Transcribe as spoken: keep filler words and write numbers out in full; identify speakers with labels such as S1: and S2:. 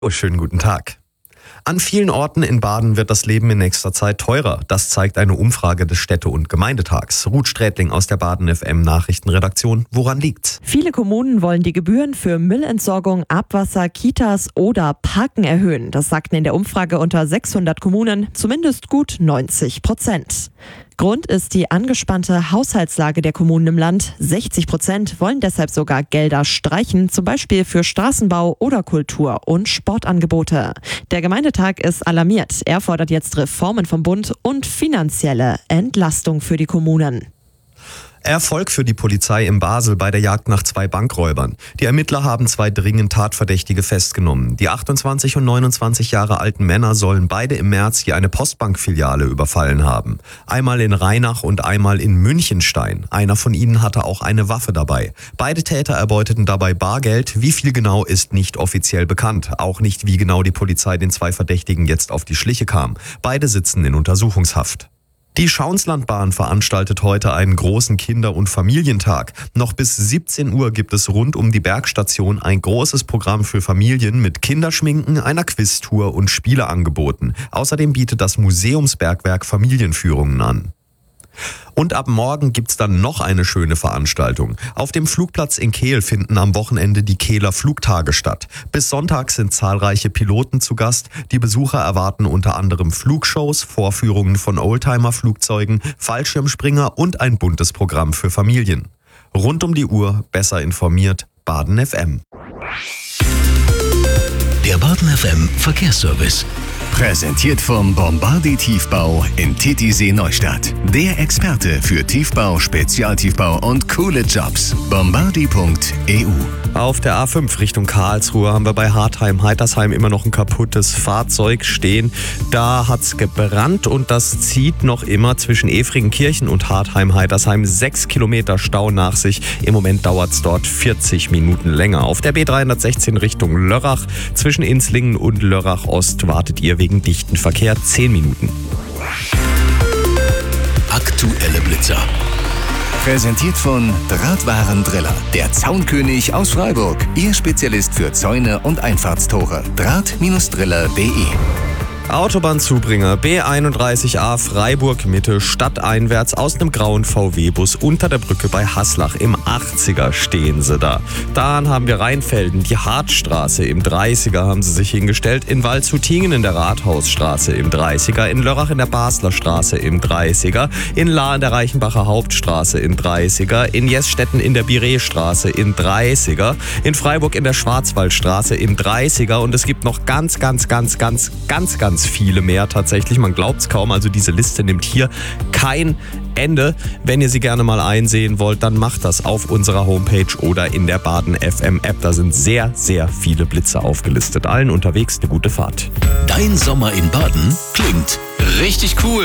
S1: Oh, schönen guten Tag. An vielen Orten in Baden wird das Leben in nächster Zeit teurer. Das zeigt eine Umfrage des Städte- und Gemeindetags. Ruth Strätling aus der Baden F M Nachrichtenredaktion. Woran liegt's?
S2: Viele Kommunen wollen die Gebühren für Müllentsorgung, Abwasser, Kitas oder Parken erhöhen. Das sagten in der Umfrage unter sechshundert Kommunen zumindest gut neunzig Prozent. Grund ist die angespannte Haushaltslage der Kommunen im Land. sechzig Prozent wollen deshalb sogar Gelder streichen, zum Beispiel für Straßenbau oder Kultur- und Sportangebote. Der Gemeindetag ist alarmiert. Er fordert jetzt Reformen vom Bund und finanzielle Entlastung für die Kommunen.
S1: Erfolg für die Polizei in Basel bei der Jagd nach zwei Bankräubern. Die Ermittler haben zwei dringend Tatverdächtige festgenommen. Die achtundzwanzig und neunundzwanzig Jahre alten Männer sollen beide im März hier eine Postbankfiliale überfallen haben. Einmal in Rheinach und einmal in Münchenstein. Einer von ihnen hatte auch eine Waffe dabei. Beide Täter erbeuteten dabei Bargeld. Wie viel genau ist nicht offiziell bekannt. Auch nicht, wie genau die Polizei den zwei Verdächtigen jetzt auf die Schliche kam. Beide sitzen in Untersuchungshaft. Die Schauinslandbahn veranstaltet heute einen großen Kinder- und Familientag. Noch bis siebzehn Uhr gibt es rund um die Bergstation ein großes Programm für Familien mit Kinderschminken, einer Quiztour und Spieleangeboten. Außerdem bietet das Museumsbergwerk Familienführungen an. Und ab morgen gibt's dann noch eine schöne Veranstaltung. Auf dem Flugplatz in Kehl finden am Wochenende die Kehler Flugtage statt. Bis Sonntag sind zahlreiche Piloten zu Gast. Die Besucher erwarten unter anderem Flugshows, Vorführungen von Oldtimer-Flugzeugen, Fallschirmspringer und ein buntes Programm für Familien. Rund um die Uhr, besser informiert, Baden F M.
S3: Der Baden F M Verkehrsservice. Präsentiert vom Bombardi Tiefbau in Titisee Neustadt. Der Experte für Tiefbau, Spezialtiefbau und coole Jobs. bombardi punkt e u.
S1: Auf der A fünf Richtung Karlsruhe haben wir bei Hartheim-Heitersheim immer noch ein kaputtes Fahrzeug stehen. Da hat's gebrannt und das zieht noch immer zwischen Efringenkirchen und Hartheim-Heitersheim sechs Kilometer Stau nach sich. Im Moment dauert's dort vierzig Minuten länger. Auf der B dreihundertsechzehn Richtung Lörrach zwischen Inslingen und Lörrach Ost wartet ihr wegen dichten Verkehr zehn Minuten.
S3: Aktuelle Blitzer. Präsentiert von Drahtwarendriller, der Zaunkönig aus Freiburg. Ihr Spezialist für Zäune und Einfahrtstore. Draht Driller punkt de.
S1: Autobahnzubringer B einunddreißig A Freiburg Mitte stadteinwärts aus einem grauen V W-Bus unter der Brücke bei Haslach. Im achtziger stehen sie da. Dann haben wir Rheinfelden, die Hartstraße im dreißiger haben sie sich hingestellt. In Waldshutingen in der Rathausstraße im dreißiger. In Lörrach in der Basler Straße im dreißiger. In Lahr in der Reichenbacher Hauptstraße im dreißiger. In Jesstetten in der Bireestraße im dreißiger. In Freiburg in der Schwarzwaldstraße im dreißiger. Und es gibt noch ganz, ganz, ganz, ganz, ganz, ganz viele mehr tatsächlich. Man glaubt es kaum. Also diese Liste nimmt hier kein Ende. Wenn ihr sie gerne mal einsehen wollt, dann macht das auf unserer Homepage oder in der Baden F M App. Da sind sehr, sehr viele Blitze aufgelistet. Allen unterwegs eine gute Fahrt.
S3: Dein Sommer in Baden klingt richtig cool.